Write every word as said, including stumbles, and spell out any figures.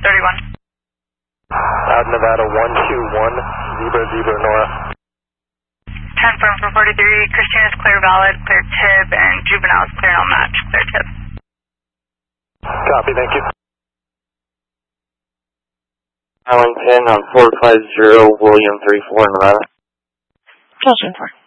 thirty-one. Out Nevada one two one, Zebra, Zebra, Nora. ten firm for forty-three, Christina's clear valid, clear tib, and Juvenile's clear no match, clear tib. Copy, thank you. Island ten on four five zero, William three four, Nevada. Justin four.